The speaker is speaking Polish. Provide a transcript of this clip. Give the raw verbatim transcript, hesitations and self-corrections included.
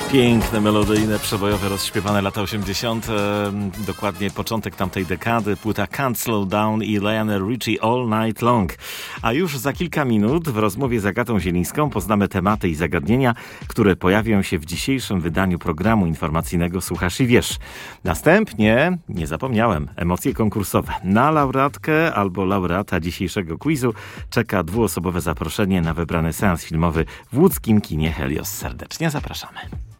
Piękne, melodyjne, przebojowe, rozśpiewane lata osiemdziesiąte. Dokładnie początek tamtej dekady. Płyta Can't Slow Down i Lionel Richie All Night Long. A już za kilka minut w rozmowie z Agatą Zielińską poznamy tematy i zagadnienia, które pojawią się w dzisiejszym wydaniu programu informacyjnego Słuchasz i Wiesz. Następnie, nie zapomniałem, emocje konkursowe. Na laureatkę albo laureata dzisiejszego quizu czeka dwuosobowe zaproszenie na wybrany seans filmowy w łódzkim kinie Helios. Serdecznie zapraszamy.